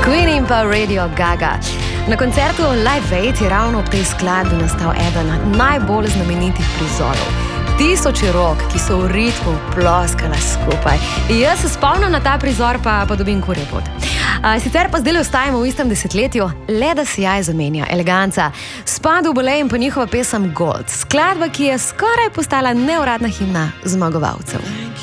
Queen in pa Radio Gaga. Na koncertu Live Aid je ravno ob tej skladbi nastal eden najbolj znamenitih prizorov. Tisoči rok, ki so v ritmu ploskala skupaj. Jaz se spomnim na ta prizor, pa dobim kurje pot. Sicer pa zdaj ostajamo v istem desetletju, le da se jaj zamenja eleganca. Spadu Ballet in pa njihova pesem Gold. Skladba, ki je skoraj postala neuradna himna zmagovalcev.